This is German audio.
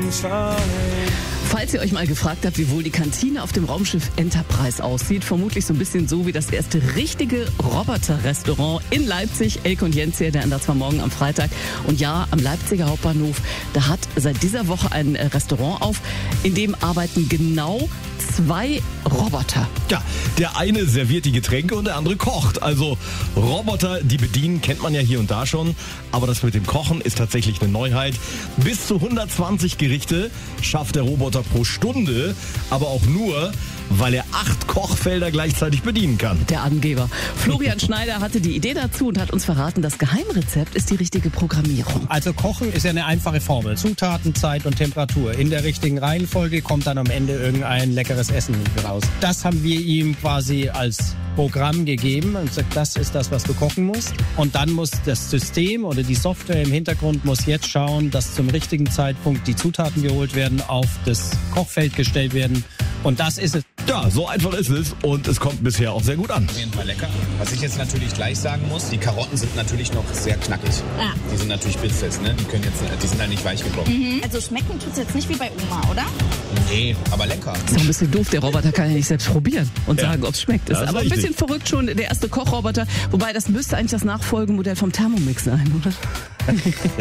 Falls ihr euch mal gefragt habt, wie wohl die Kantine auf dem Raumschiff Enterprise aussieht, vermutlich so ein bisschen so wie das erste richtige Roboter-Restaurant in Leipzig. Elke und Jens hier, der Andaz war morgen am Freitag. Und ja, am Leipziger Hauptbahnhof, da hat seit dieser Woche ein Restaurant auf, in dem arbeiten genau 2 Roboter. Ja, der eine serviert die Getränke und der andere kocht. Also Roboter, die bedienen, kennt man ja hier und da schon. Aber das mit dem Kochen ist tatsächlich eine Neuheit. Bis zu 120 Gerichte schafft der Roboter pro Stunde, aber auch nur, weil er 8 Kochfelder gleichzeitig bedienen kann. Der Angeber. Florian Schneider hatte die Idee dazu und hat uns verraten, das Geheimrezept ist die richtige Programmierung. Also Kochen ist ja eine einfache Formel. Zutaten, Zeit und Temperatur. In der richtigen Reihenfolge kommt dann am Ende irgendein leckeres Essen raus. Das haben wir ihm quasi als Programm gegeben und gesagt, das ist das, was du kochen musst. Und dann muss das System oder die Software im Hintergrund muss jetzt schauen, dass zum richtigen Zeitpunkt die Zutaten geholt werden, auf das Kochfeld gestellt werden. Und das ist es. Ja, so einfach ist es und es kommt bisher auch sehr gut an. Auf jeden Fall lecker. Was ich jetzt natürlich gleich sagen muss, die Karotten sind natürlich noch sehr knackig. Ja. Die sind natürlich bissfest, ne? Die sind halt nicht weich gebrochen. Also schmecken tut's jetzt nicht wie bei Oma, oder? Nee, aber lecker. Ist doch ein bisschen doof, der Roboter kann ja nicht selbst probieren und Ja. sagen, ob es schmeckt. Ist Das ist aber ein richtig. bisschen verrückt schon, der erste Kochroboter. Wobei, das müsste eigentlich das Nachfolgemodell vom Thermomix sein, oder?